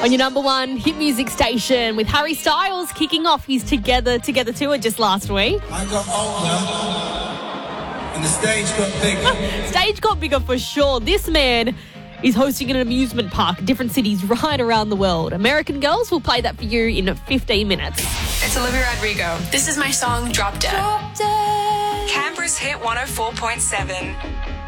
On your number one hit music station with Harry Styles kicking off his Together tour just last week. I got older and the stage got bigger. Stage got bigger for sure. This man is hosting an amusement park in different cities right around the world. American Girls will play that for you in 15 minutes. It's Olivia Rodrigo. This is my song, Drop Dead. Drop Dead. Canberra's hit 104.7.